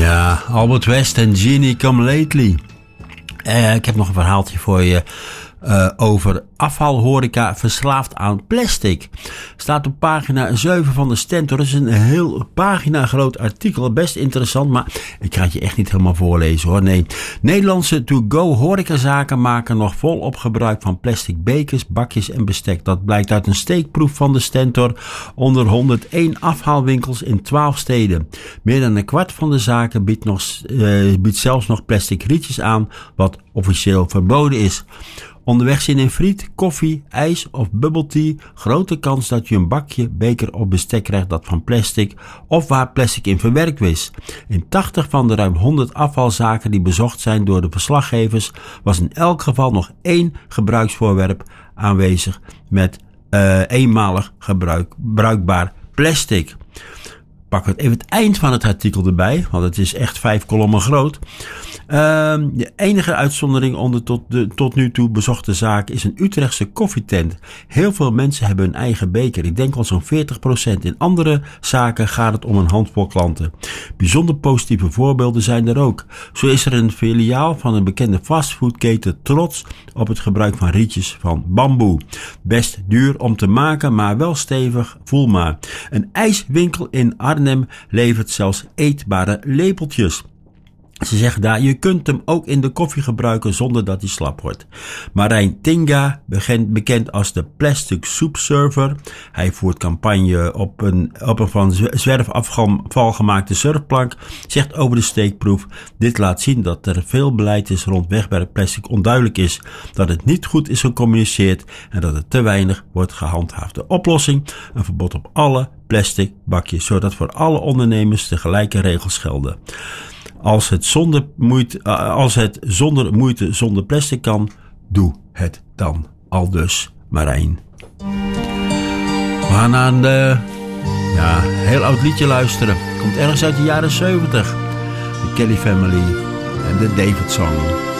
Ja, Albert West en Jeannie Come Lately. Ik heb nog een verhaaltje voor je over afvalhoreca verslaafd aan plastic. Staat op pagina 7 van de Stentor. Dat is een heel pagina groot artikel. Best interessant, maar ik ga het je echt niet helemaal voorlezen hoor. Nee, Nederlandse to-go horecazaken maken nog volop gebruik van plastic bekers, bakjes en bestek. Dat blijkt uit een steekproef van de Stentor onder 101 afhaalwinkels in 12 steden. Meer dan een kwart van de zaken biedt zelfs nog plastic rietjes aan, wat officieel verboden is. Onderweg zin in friet, koffie, ijs of bubble tea. Grote kans dat je een bakje, beker of bestek krijgt dat van plastic of waar plastic in verwerkt is. In 80 van de ruim 100 afvalzaken die bezocht zijn door de verslaggevers was in elk geval nog 1 gebruiksvoorwerp aanwezig met eenmalig bruikbaar plastic. Pak even het eind van het artikel erbij, want het is echt 5 kolommen groot. De enige uitzondering onder tot nu toe bezochte zaak is een Utrechtse koffietent. Heel veel mensen hebben hun eigen beker. Ik denk wel zo'n 40%. In andere zaken gaat het om een handvol klanten. Bijzonder positieve voorbeelden zijn er ook. Zo is er een filiaal van een bekende fastfoodketen trots op het gebruik van rietjes van bamboe. Best duur om te maken, maar wel stevig, voel maar. Een ijswinkel in Arnhem levert zelfs eetbare lepeltjes. Ze zeggen daar, je kunt hem ook in de koffie gebruiken zonder dat hij slap wordt. Marijn Tinga, bekend als de Plastic Soup Server. Hij voert campagne op een van zwerfafval gemaakte surfplank. Zegt over de steekproef, dit laat zien dat er veel beleid is rond wegwerpplastic onduidelijk is. Dat het niet goed is gecommuniceerd en dat het te weinig wordt gehandhaafd. De oplossing, een verbod op alle plastic bakjes, zodat voor alle ondernemers de gelijke regels gelden. Als het zonder moeite zonder plastic kan, doe het dan. Aldus Marijn. We gaan naar een heel oud liedje luisteren. Komt ergens uit de jaren 70. De Kelly Family en de David Song.